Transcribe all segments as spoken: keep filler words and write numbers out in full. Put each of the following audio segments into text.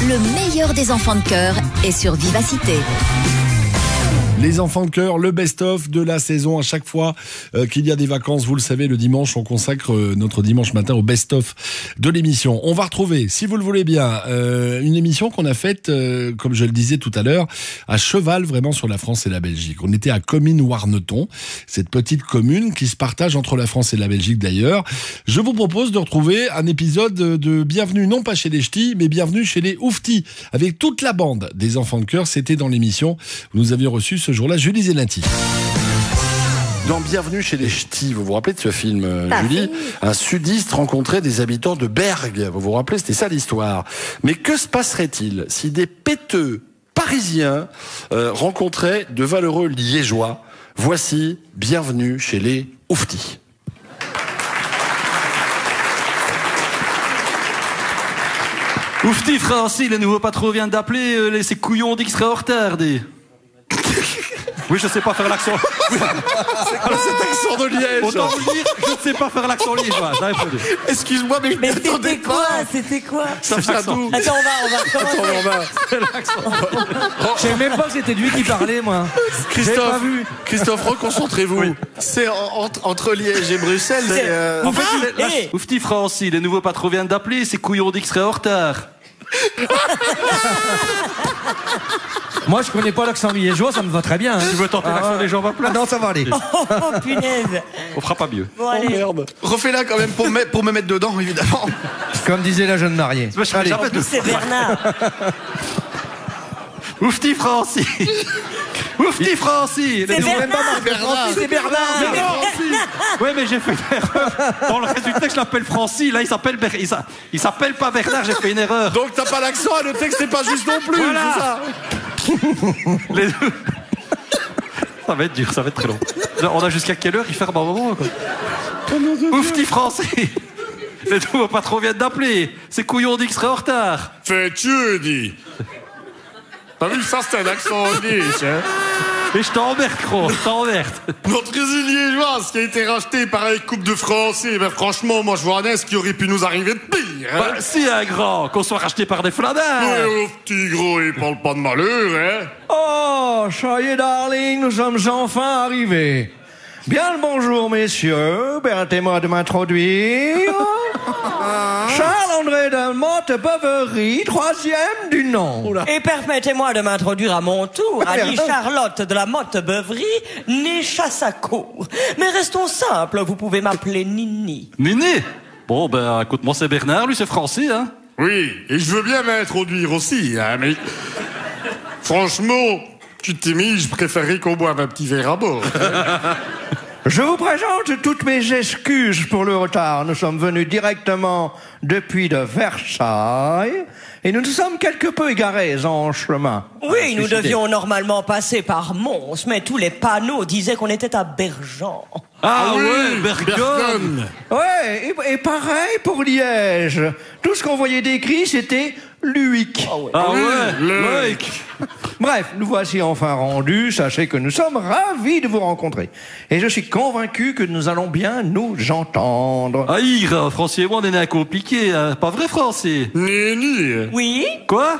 le meilleur des enfants de cœur est sur Vivacité. Les enfants de cœur, le best-of de la saison. À chaque fois euh, qu'il y a des vacances, vous le savez, le dimanche, on consacre euh, notre dimanche matin au best-of de l'émission. On va retrouver, si vous le voulez bien, euh, une émission qu'on a faite, euh, comme je le disais tout à l'heure, à cheval vraiment sur la France et la Belgique. On était à Comines-Warneton, cette petite commune qui se partage entre la France et la Belgique d'ailleurs. Je vous propose de retrouver un épisode de Bienvenue, non pas chez les Ch'tis, mais Bienvenue chez les Ouftis, avec toute la bande des enfants de cœur. C'était dans l'émission où nous avions reçu ce jour-là Julie Zelinati. Dans Bienvenue chez les Ch'tis, vous vous rappelez de ce film, euh, Julie ? Un sudiste rencontrait des habitants de Bergue. Vous vous rappelez, c'était ça l'histoire. Mais que se passerait-il si des péteux parisiens euh, rencontraient de valeureux liégeois ? Voici Bienvenue chez les Ouftis. Oufti, Francis, le nouveau patron vient d'appeler, euh, les, ces couillons dit qu'il serait en retard, dis. Oui, je sais pas faire l'accent. Oui. C'est quoi cet accent de Liège ? Autant vous le dire, je ne sais pas faire l'accent liégeois. Excuse-moi, mais je Mais m'attendais c'était quoi pas. C'était quoi Ça vient d'où ? Attends, on va, on va recommencer. Attends, on va. C'est l'accent. Je savais même pas que c'était lui qui parlait, moi. J'avais Christophe, pas vu. Christophe, reconcentrez-vous. Oui. C'est en- entre, entre Liège et Bruxelles. C'est- c'est, euh, En fait, Ah, c'est- là, hey. Oufti, Francis, le nouveau patron vient d'appeler, ces couillons dit qu'il serait en retard. Moi, je connais pas l'accent liégeois, ça me va très bien. Hein. Tu veux tenter Ah, l'accent ouais. des gens à ma Ah place ? non, ça va aller. Oh, punaise. On fera pas mieux. Bon, allez. Merde. refais-la quand même pour me, pour me mettre dedans, évidemment. Comme disait la jeune mariée. Je me Allez. rappelle de- C'est Bernard. Oufti, Francis. Oufti, Francis. C'est Le nouveau- Bernard. Francis, c'est Bernard. C'est Francis. Oui, mais j'ai fait une erreur. Dans le résultat, je l'appelle Francis. Là, il s'appelle Ber... il s'a- il s'appelle pas Bernard. J'ai fait une erreur. Donc t'as pas l'accent et le texte n'est pas juste non plus. Voilà. C'est ça. Les deux. Ça va être dur, ça va être très long. On a jusqu'à quelle heure il ferme un moment quoi. Oufti, Francis. Les nouveaux patrons viennent d'appeler. Ces couillons dit qu'ils seraient en retard. Fais-tu, dis. T'as vu, ça c'est un accent liège, hein. Et je t'emmerde, gros. Je t'emmerde. Notre usine liégeoise qui a été rachetée par la Coupe de France, et ben franchement, moi je vois un ce qui aurait pu nous arriver de pire, hein. Bah, si un grand, qu'on soit racheté par des fladards. Ouais, oh, petit gros, il parle pas de malheur, hein. Oh, ça y est, darling, nous sommes enfin arrivés. Bien le bonjour, messieurs. Permettez-moi de m'introduire. Charles-André de Motte-Beuverie, troisième du nom. Et permettez-moi de m'introduire à mon tour, Annie Charlotte de la Motte-Beuverie, née Chassacourt. Mais restons simples, vous pouvez m'appeler Nini. Nini. Bon, ben, écoute-moi, c'est Bernard, lui, c'est Francis, hein. Oui, et je veux bien m'introduire aussi, hein, mais... Franchement, tu t'es mis, je préférerais qu'on boive un petit verre à bord. Je vous présente toutes mes excuses pour le retard. Nous sommes venus directement depuis de Versailles et nous nous sommes quelque peu égarés en chemin. Oui, nous Décidé. devions normalement passer par Mons, mais tous les panneaux disaient qu'on était à Bergen. Ah, oui, ouais, Bergone. Bergone. Ouais, et, et pareil pour Liège. Tout ce qu'on voyait décrit, c'était Luik. Ah ouais, le- Loïc. Bref, nous voici enfin rendus. Sachez que nous sommes ravis de vous rencontrer. Et je suis convaincu que nous allons bien nous entendre. Ah, Ira, Francis et moi, on est nés compliqués, hein. Pas vrai, Francis? Nini. Oui, Quoi?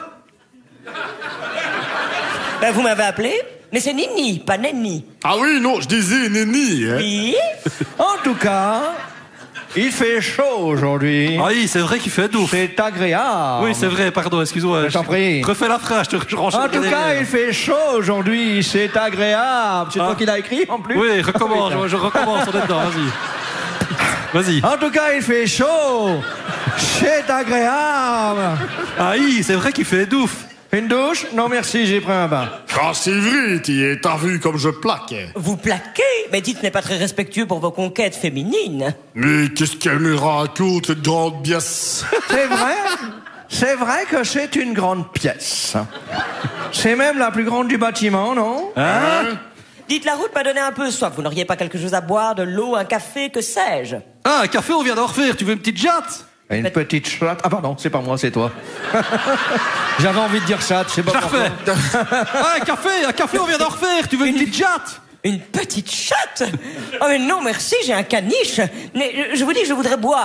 ben vous m'avez appelé, mais c'est Nini, pas Nenni. Ah oui, non, je disais Nini, hein. Oui. En tout cas, il fait chaud aujourd'hui. Ah oui, c'est vrai qu'il fait doux. C'est agréable. Oui, c'est vrai, pardon, excuse-moi. Je t'en prie. Refais la phrase, je te je range En le tout derrière. cas, il fait chaud aujourd'hui. C'est agréable. C'est Ah. toi qui l'as écrit en plus? Oui, recommence, je, je recommence, on est dedans, vas-y. Vas-y. En tout cas, il fait chaud. C'est agréable. Ah oui, c'est vrai qu'il fait doux. Une douche? Non, merci, j'ai pris un bain. Ah, c'est vrai, t'y- t'as vu comme je plaque. Vous plaquez, mais dites ce n'est pas très respectueux pour vos conquêtes féminines. Mais qu'est-ce qu'elle me raconte, cette grande pièce? C'est vrai? C'est vrai que c'est une grande pièce. C'est même la plus grande du bâtiment, non? Hein? Dites, la route m'a donné un peu soif. Vous n'auriez pas quelque chose à boire, de l'eau, un café, que sais-je? Ah, un café, on vient d'en refaire. Tu veux une petite jatte? Une petite chatte. Ah pardon, c'est pas moi, c'est toi. J'avais envie de dire chatte, je sais pas Je la pourquoi. refais. Ah, un café, un café, on vient d'en refaire. Tu veux une petite jatte? Une petite chatte? Oh mais non, merci, j'ai un caniche. Mais je- je vous dis que je voudrais boire.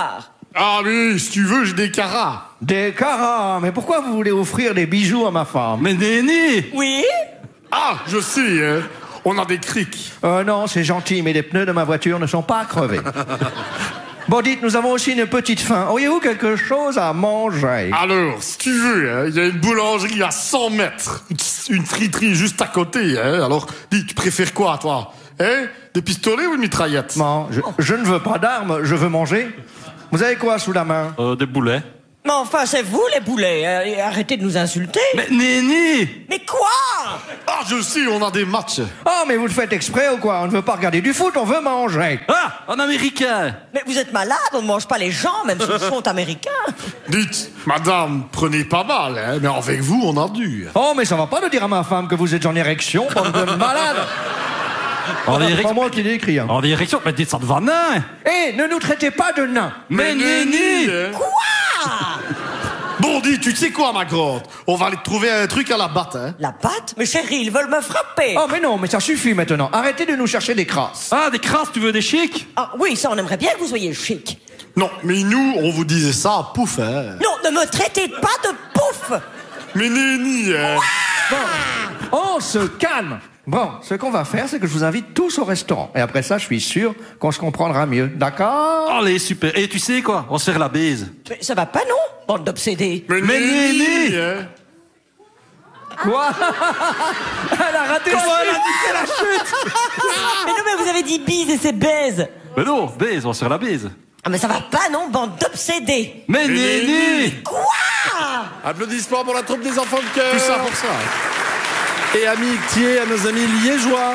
Ah oui, si tu veux, j'ai des caras. Des caras. Mais pourquoi vous voulez offrir des bijoux à ma femme? Mais Néni! Oui? Ah, je sais, hein. On a des crics. Euh, non, c'est gentil, mais les pneus de ma voiture ne sont pas crevés. Bon, dites, nous avons aussi une petite faim. Auriez-vous quelque chose à manger? Alors, si tu veux, hein, il y a une boulangerie à cent mètres. Une friterie juste à côté, hein. Alors, dis, tu préfères quoi, toi? Hein? Des pistolets ou une mitraillette? Non, je, je ne veux pas d'armes, je veux manger. Vous avez quoi sous la main? Euh, des boulets. Mais enfin, c'est vous les boulets. euh, Arrêtez de nous insulter. Mais Néni! Mais quoi? Ah, je sais, on a des matchs. Oh, mais vous le faites exprès ou quoi? On ne veut pas regarder du foot, on veut manger. Ah! En américain! Mais vous êtes malade, on ne mange pas les gens, même s'ils sont américains. Dites, madame, prenez pas mal, hein, mais avec vous, on a dû. Oh, mais ça va pas de dire à ma femme que vous êtes en érection, bande de malades. En C'est érection. pas moi qui l'ai écrit, hein. En érection, mais dites ça devant nain! Eh, ne nous traitez pas de nains. Mais Néni! hein. Quoi? Bon, dis, tu sais quoi, ma grande? On va aller te trouver un truc à la batte, hein. La patte? Mais chérie, ils veulent me frapper. Oh, mais non, mais ça suffit maintenant. Arrêtez de nous chercher des crasses. Ah, des crasses, tu veux des chics? Ah oui, ça, on aimerait bien que vous soyez chic. Non, mais nous, on vous disait ça, pouf, hein. Non, ne me traitez pas de pouf. Mais Néni, hein. On se calme. Bon, ce qu'on va faire, c'est que je vous invite tous au restaurant. Et après ça, je suis sûr qu'on se comprendra mieux. D'accord? Allez, super. Et tu sais quoi? On va se faire la baise. Mais ça va pas, non? Bande d'obsédés. Mais, Mais Néni, hein. Quoi? Elle a raté la chute. la chute? Mais non, mais vous avez dit bise et c'est baise. Mais non, baise, on va se faire la baise. Ah, mais ça va pas, non? Bande d'obsédés. Mais Néni! Quoi? Applaudissements pour la troupe des enfants de cœur. Tout ça pour ça. Et amitié à nos amis liégeois.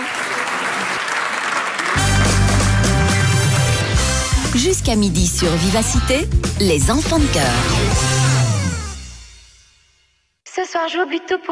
Jusqu'à midi sur Vivacité, les enfants de cœur. Ce soir, j'oublie tout pour